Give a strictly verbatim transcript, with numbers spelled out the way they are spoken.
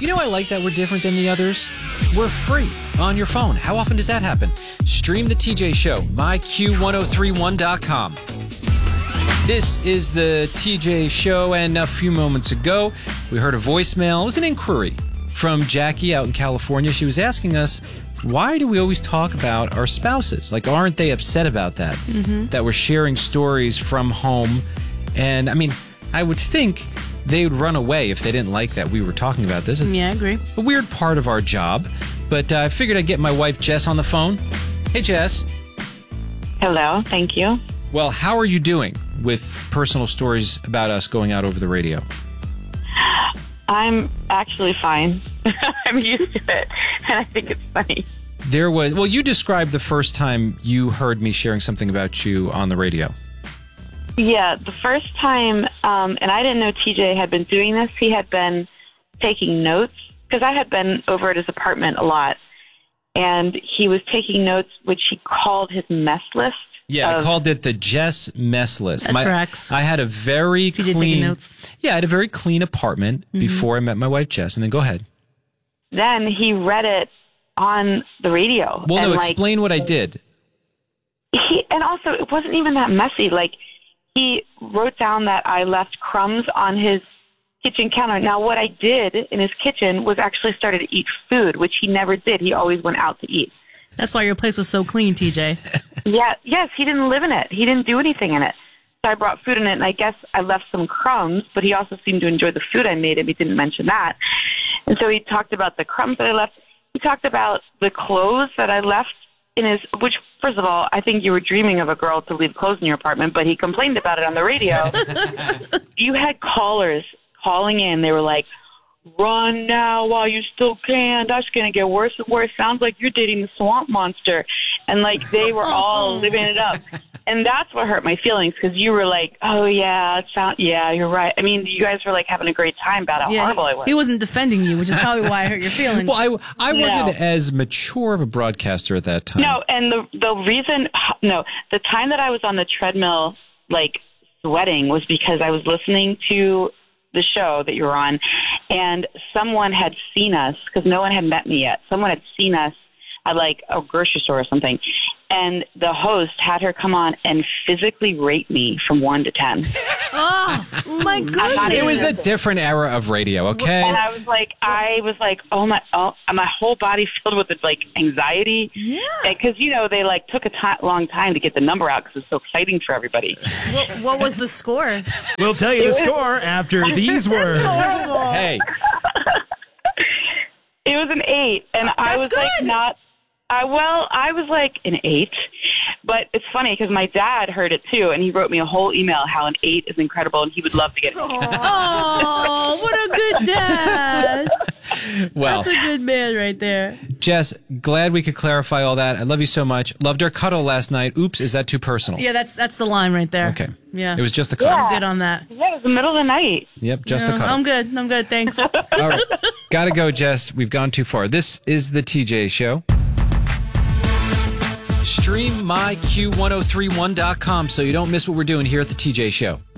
You know, I like that we're different than the others. We're free on your phone. How often does that happen? Stream the T J Show, my Q ten thirty-one dot com. This is the T J Show, and a few moments ago, we heard a voicemail. It was an inquiry from Jackie out in California. She was asking us, why do we always talk about our spouses? Like, aren't they upset about that? Mm-hmm. That we're sharing stories from home? And, I mean, I would think they would run away if they didn't like that we were talking about this. It's yeah, I agree. a weird part of our job. But uh, I figured I'd get my wife, Jess, on the phone. Hey, Jess. Hello, thank you. Well, how are you doing with personal stories about us going out over the radio? I'm actually fine. I'm used to it, and I think it's funny. There was, well, you described the first time you heard me sharing something about you on the radio. Yeah, the first time, um, and I didn't know T J had been doing this. He had been taking notes, because I had been over at his apartment a lot, and he was taking notes, which he called his mess list. Yeah, of, I called it the Jess mess list. That tracks. I had a very T J clean taking notes. Yeah, I had a very clean apartment mm-hmm. before I met my wife, Jess. And then go ahead. Then he read it on the radio. Well, and no, like, explain what I did. He, and also, it wasn't even that messy. Like, he wrote down that I left crumbs on his kitchen counter. Now, what I did in his kitchen was actually started to eat food, which he never did. He always went out to eat. That's why your place was so clean, T J. Yeah, yes, he didn't live in it. He didn't do anything in it. So I brought food in it, and I guess I left some crumbs, but he also seemed to enjoy the food I made him. He didn't mention that. And so he talked about the crumbs that I left. He talked about the clothes that I left in his, which, first of all, I think you were dreaming of a girl to leave clothes in your apartment, but he complained about it on the radio. You had callers calling in. They were like, run now while you still can. That's going to get worse and worse. Sounds like you're dating the swamp monster. And, like, they were all living it up. And that's what hurt my feelings, because you were like, oh, yeah, it sound, yeah, you're right. I mean, you guys were, like, having a great time about how yeah, horrible I was. He wasn't defending you, which is probably why I hurt your feelings. Well, I, I No. wasn't as mature of a broadcaster at that time. No, and the the reason, no, the time that I was on the treadmill, like, sweating was because I was listening to the show that you were on, and someone had seen us, because no one had met me yet. Someone had seen us at, like, a grocery store or something, and the host had her come on and physically rate me from one to ten. Oh, my goodness. It was a different era of radio, okay? And I was like, I was like, oh my, oh, my whole body filled with like anxiety. Yeah. Because, you know, they like took a t- long time to get the number out because it's so exciting for everybody. What, what was the score? We'll tell you the score after these words. Hey. It was an eight, and I That's was good. like not. I well, I was like an eight, but it's funny because my dad heard it too, and he wrote me a whole email how an eight is incredible, and he would love to get it. Oh, what a good dad. Well, That's a good man right there. Jess, glad we could clarify all that. I love you so much. Loved our cuddle last night. Oops, is that too personal? Yeah, that's that's the line right there. Okay. Yeah. It was just a cuddle. Yeah. I'm good on that. Yeah, it was the middle of the night. Yep, just No, a cuddle. I'm good. I'm good. Thanks. All right. Gotta go, Jess. We've gone too far. This is the T J Show. Stream my Q ten thirty-one dot com so you don't miss what we're doing here at the T J Show.